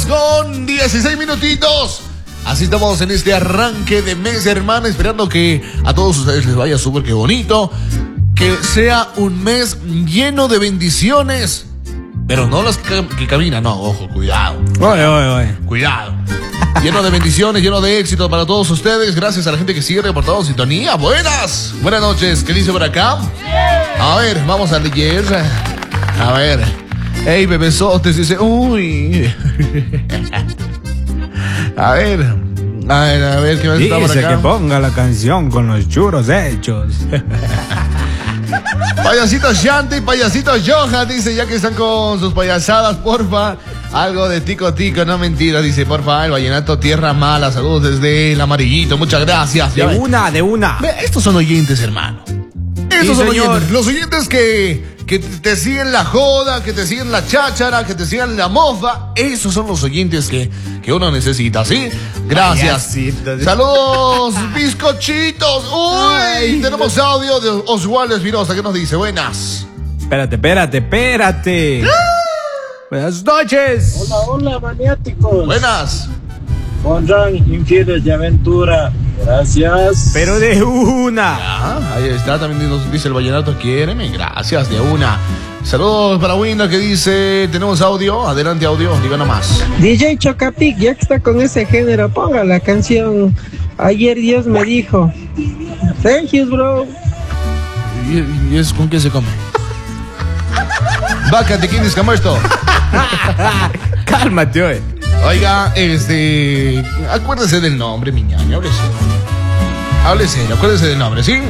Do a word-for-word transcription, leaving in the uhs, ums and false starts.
con dieciséis minutitos. Así estamos en este arranque de mes, hermano, esperando que a todos ustedes les vaya súper que bonito. Que sea un mes lleno de bendiciones. Pero no las que, que caminan, no, ojo, cuidado. Oye, oye, oye. Cuidado. Lleno de bendiciones, lleno de éxito para todos ustedes. Gracias a la gente que sigue reportando sintonía. Buenas. Buenas noches. ¿Qué dice por acá? A ver, vamos a leer. A ver. Ey, bebesotes, dice. Uy. A ver. A ver, a ver, ¿qué más está por Dice acá? que ponga la canción con los churros hechos. Payasito Shanti y Payasito Johan, dice, ya que están con sus payasadas, porfa, algo de tico tico, no mentira, dice, porfa, el vallenato Tierra Mala, saludos desde el Amarillito, muchas gracias. De una, de una. Ve, estos son oyentes, hermano. Estos Sí, son señor. oyentes, los oyentes que, que te siguen la joda, que te siguen la cháchara, que te siguen la mofa, esos son los oyentes que, que uno necesita, ¿sí? Gracias. Payasito. Saludos, bizcochitos. Uy, Ay. tenemos audio de Oswaldo Espinosa que nos dice, buenas. Espérate, espérate, espérate. Buenas noches. Hola, hola, maniáticos. Buenas. Pondrán infieles de aventura. Gracias. Pero de una. Ah, ahí está, también nos dice el vallenato, quiéreme, gracias, de una. Saludos para Winda que dice, tenemos audio, adelante audio, diga nomás. D J Chocapic, ya que está con ese género, ponga la canción Ayer Dios me dijo. Thank you, bro. ¿Y, y es con qué se come? Vaca, ¿de quién es como esto? Cálmate, oye. Oiga, este, acuérdese del nombre, mi ñaño, háblese. Háblese, acuérdese del nombre, ¿sí?